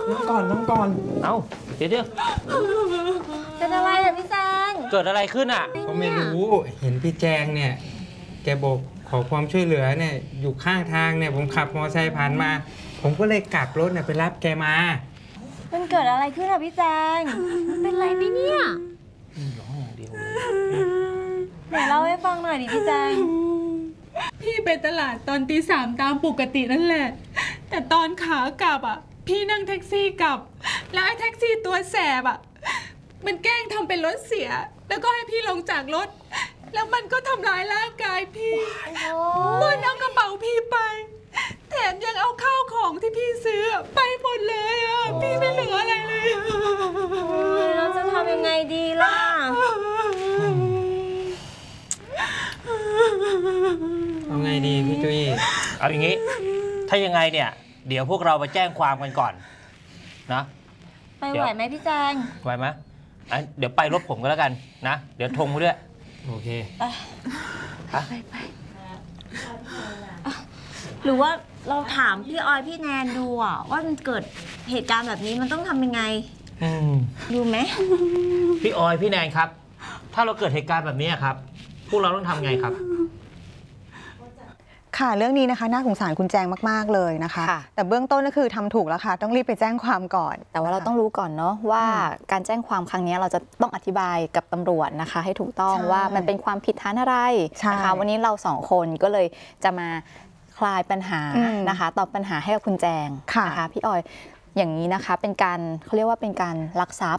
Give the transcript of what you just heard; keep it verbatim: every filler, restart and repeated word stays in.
นั่งก่อนนั่งก่อนเอ้าเดี๋ยวเดี๋ยวเป็นอะไรอ่ะพี่แจงเกิดอะไรขึ้นอ่ะก็ไม่รู้เห็นพี่แจงเนี่ยแกบอกขอความช่วยเหลือเนี่ยอยู่ข้างทางเนี่ยผมขับมอเตอร์ไซค์ผ่านมาผมก็เลยกลับรถเนี่ยไปรับแกมามันเกิดอะไรขึ้นอ่ะพี่แจงเป็นไรไหมเนี่ยร้องอย่างเดียวเลยไหนเล่าให้ฟังหน่อยดิพี่แจงพี่ไปตลาดตอนตีสามตามปกตินั่นแหละแต่ตอนขากลับอ่ะพี่นั่งแท็กซี่กลับแล้วไอ้แท็กซี่ตัวแสบอ่ะมันแกล้งทำเป็นรถเสียแล้วก็ให้พี่ลงจากรถแล้วมันก็ทำร้ายร่างกายพี่มันเอากระเป๋าพี่ไปแถมยังเอาข้าวของที่พี่ซื้อไปหมดเลยอ่ะพี่ไม่เหลืออะไรเลยเราจะทำยังไงดีล่ะเอาไงดีพี่จุ้ยเอาอย่างนี้ถ้ายังไงเนี่ยเดี๋ยวพวกเราไปแจ้งความกันก่อนนะไปไหวไหมพี่แจงไหวไหมเดี๋ยวไปรถผมก็แล้วกันนะเดี๋ยวทงไปด้วยโอเคไปไปไปหรือว่าเราถามพี่ออยพี่แนนดูอ่ะว่ามันเกิดเหตุการณ์แบบนี้มันต้องทำยังไงดูไหมพี่ออยพี่แนนครับถ้าเราเกิดเหตุการณ์แบบนี้ครับพวกเราต้องทำไงครับค่ะเรื่องนี้นะคะน่าสงสารคุณแจงมากๆเลยนะคะแต่เบื้องต้นก็คือทำถูกแล้วค่ะต้องรีบไปแจ้งความก่อนแต่ว่าเราต้องรู้ก่อนเนาะว่าการแจ้งความครั้งนี้เราจะต้องอธิบายกับตำรวจนะคะให้ถูกต้องว่ามันเป็นความผิดฐานอะไรนะคะวันนี้เราสองคนก็เลยจะมาคลายปัญหานะคะตอบปัญหาให้กับคุณแจงนะคะพี่ออยอย่างนี้นะคะเป็นการเขาเรียกว่าเป็นการลักทรัพย์